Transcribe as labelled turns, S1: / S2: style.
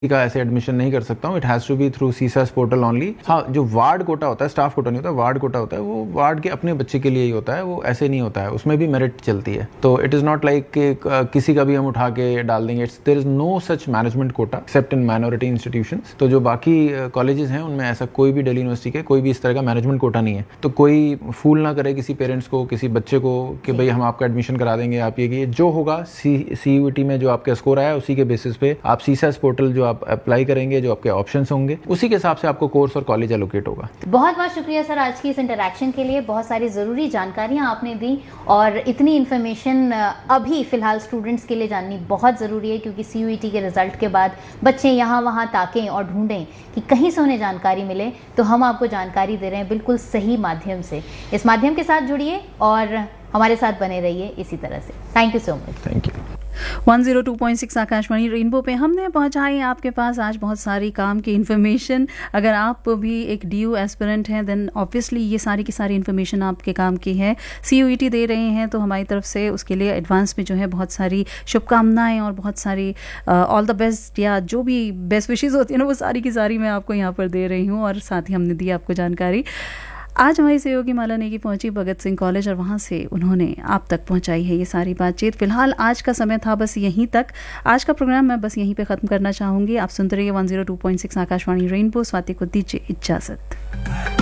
S1: का ऐसे एडमिशन नहीं कर सकता हूँ, it has to be through सीसास portal only. हाँ, जो वार्ड कोटा होता है, स्टाफ कोटा नहीं होता, वार्ड कोटा होता है, वो वार्ड के अपने बच्चे के लिए ही होता है, वो ऐसे नहीं होता है, उसमें भी मेरिट चलती है। तो इट इज़ नॉट लाइक कि किसी का भी हम उठा के डाल देंगे। There is no such management quota accept in minority institutions. तो जो बाकी कॉलेजेस हैं उनमें ऐसा कोई भी, दिल्ली यूनिवर्सिटी के कोई भी इस तरह का मैनेजमेंट कोटा नहीं है। तो कोई फूल ना करे किसी पेरेंट्स को, किसी बच्चे को कि भाई हम आपका एडमिशन करा देंगे, आप ये जो होगा CUET में जो आपका स्कोर आया उसी के बेसिस पे आप सीसास पोर्टल जो आप अप्लाई करेंगे, जो आपके ऑप्शंस होंगे, उसी के हिसाब से आपको कोर्स और कॉलेज एलोकेट होगा।
S2: बहुत बहुत शुक्रिया सर आज की इस इंटरैक्शन के लिए। बहुत सारी ज़रूरी जानकारियां आपने दी और इतनी इन्फॉर्मेशन अभी फ़िलहाल स्टूडेंट्स के लिए जाननी बहुत ज़रूरी है, क्योंकि CUET के रिजल्ट के बाद बच्चे यहाँ वहाँ ताकें और ढूंढें कि कहीं से उन्हें जानकारी मिले। तो हम आपको जानकारी दे रहे हैं बिल्कुल सही माध्यम से। इस माध्यम के साथ जुड़िए और हमारे साथ बने रहिए इसी तरह से। Thank you so much.
S1: Thank you.
S3: 102.6 Akashvani rainbow पे हमने पहुंचाई आपके पास आज बहुत सारी काम की इन्फॉर्मेशन। अगर आप भी एक DU एस्पिरेंट हैं देन ऑब्वियसली ये सारी की सारी इन्फॉर्मेशन आपके काम की है। CUET दे रहे हैं तो हमारी तरफ से उसके लिए एडवांस में जो है बहुत सारी शुभकामनाएं और बहुत सारी ऑल द बेस्ट या जो भी बेस्ट विशेज़ होती है ना, वो सारी की सारी मैं आपको यहाँ पर दे रही हूँ और साथ ही हमने दी आपको जानकारी। आज हमारी सहयोगी माला नेगी पहुंची भगत सिंह कॉलेज और वहाँ से उन्होंने आप तक पहुंचाई है ये सारी बातचीत। फिलहाल आज का समय था बस यहीं तक। आज का प्रोग्राम मैं बस यहीं पे ख़त्म करना चाहूँगी। आप सुनते रहिए 102.6 आकाशवाणी रेनबो। स्वाति को दीजिए इजाज़त।